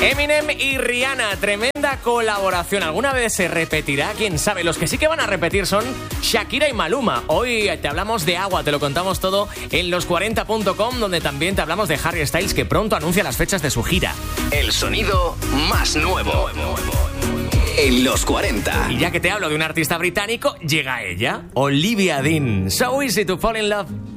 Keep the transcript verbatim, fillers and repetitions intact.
Eminem y Rihanna, tremenda colaboración. ¿Alguna vez se repetirá? ¿Quién sabe? Los que sí que van a repetir son Shakira y Maluma. Hoy te hablamos de agua, te lo contamos todo en los cuarenta punto com, donde también te hablamos de Harry Styles, que pronto anuncia las fechas de su gira. El sonido más nuevo en los cuarenta. Y ya que te hablo de un artista británico, llega ella, Olivia Dean. So easy to fall in love.